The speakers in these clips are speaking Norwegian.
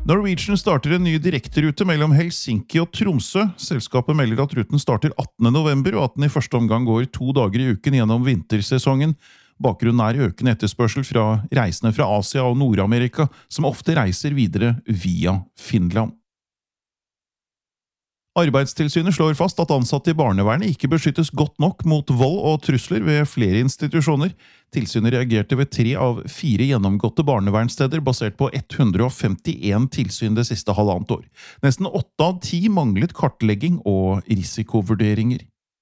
Norwegian starter en ny direkterute mellom Helsinki og Tromsø. Selskapet melder at ruten starter 18. november, og at den i første omgang går 2 dager i uken gjennom vintersesongen. Bakgrunnen økende etterspørsel fra reisende fra Asia og Nord-Amerika, som ofte reiser videre via Finland. Arbeidstilsynet slår fast at ansatte i barnevernet ikke beskyttes godt nok mot vold og trusler ved flere institusjoner. Tilsynet reagerte ved 3 av 4 gjennomgåtte barnevernssteder basert på 151 tilsyn det siste halvannet år. Nesten 8 av 10 manglet kartlegging og risikovurderinger.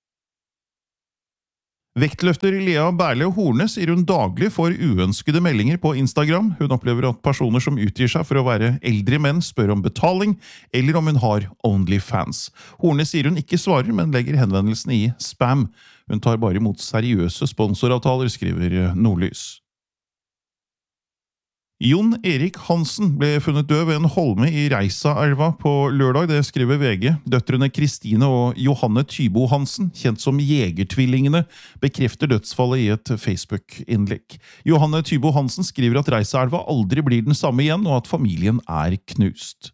Vektløfter Lea Berle Horne sier hun daglig får uønskede meldinger på Instagram. Hun opplever at personer som utgir seg for å være eldre menn spør om betaling, eller om hun har OnlyFans. Horne sier hun ikke svarer, men legger henvendelsen i spam. Hun tar bare imot seriøse sponsoravtaler, skriver Nordlys. Jon Erik Hansen ble funnet død ved en holme i Reisa-elva på lørdag, det skriver VG. Døtrene Kristine og Johanne Tybo Hansen, kjent som Jegertvillingene, bekrefter dødsfallet i et Facebook-innlegg. Johanne Tybo Hansen skriver at Reisa-elva aldri blir den samme igjen, og at familien knust.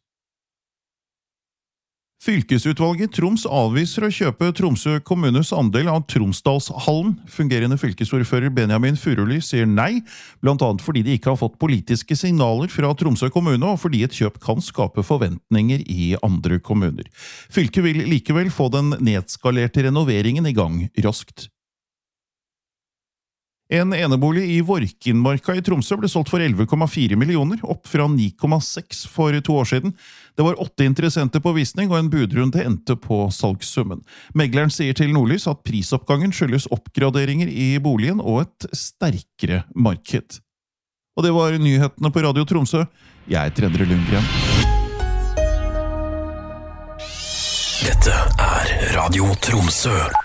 Fylkesutvalget Troms avviser å kjøpe Tromsø kommunes andel av Tromsdalshallen. Fungerende fylkesordfører Benjamin Furuli sier nei, blant annet fordi de ikke har fått politiske signaler fra Tromsø kommune, og fordi et kjøp kan skape forventninger i andre kommuner. Fylket vil likevel få den nedskalerte renoveringen i gang raskt. En enebolig i Vorkinmarka i Tromsø ble solgt for 11,4 millioner, opp fra 9,6 for 2 år siden. Det var 8 interessenter på visning, og en budrunde endte på salgssummen. Megleren sier til Nordlys at prisoppgangen skyldes oppgraderinger i boligen og et sterkere marked. Og det var nyhetene på Radio Tromsø. Jeg heter Endre Lundgren. Dette Radio Tromsø.